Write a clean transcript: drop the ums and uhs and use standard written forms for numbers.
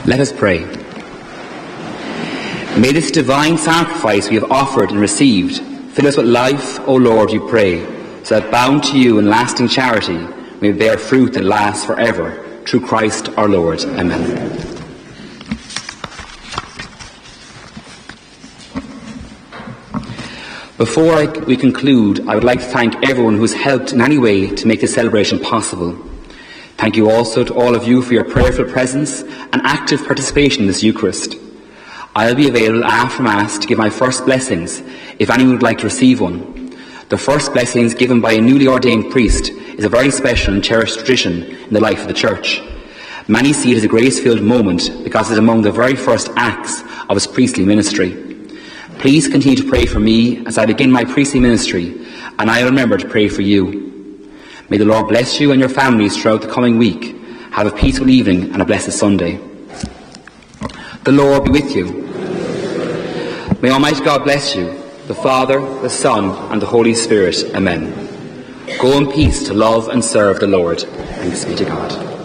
Let us pray. May this divine sacrifice we have offered and received fill us with life, O Lord, we pray, so that bound to you in lasting charity, we may bear fruit that lasts forever. Through Christ our Lord. Amen. Before we conclude, I would like to thank everyone who has helped in any way to make this celebration possible. Thank you also to all of you for your prayerful presence and active participation in this Eucharist. I will be available after Mass to give my first blessings if anyone would like to receive one. The first blessings given by a newly ordained priest is a very special and cherished tradition in the life of the Church. Many see it as a grace-filled moment because it is among the very first acts of his priestly ministry. Please continue to pray for me as I begin my priestly ministry, and I will remember to pray for you. May the Lord bless you and your families throughout the coming week. Have a peaceful evening and a blessed Sunday. The Lord be with you. May Almighty God bless you, the Father, the Son, and the Holy Spirit. Amen. Go in peace to love and serve the Lord. Thanks be to God.